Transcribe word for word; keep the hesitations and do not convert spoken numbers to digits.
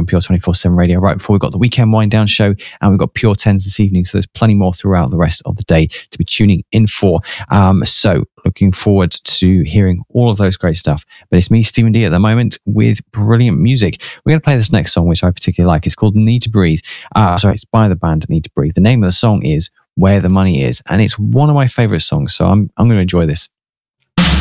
on Pure twenty-four seven Radio. Right before we got the weekend wind down show, and we've got Pure Tens this evening. So there's plenty more throughout the rest of the day to be tuning in for. Um, so looking forward to hearing all of those great stuff. But it's me, Stephen D, at the moment with brilliant music. We're going to play this next song, which I particularly like. It's called Need to Breathe. Uh, sorry, it's by the band Need to Breathe. The name of the song is Where the Money Is, and it's one of my favorite songs. So I'm I'm going to enjoy this.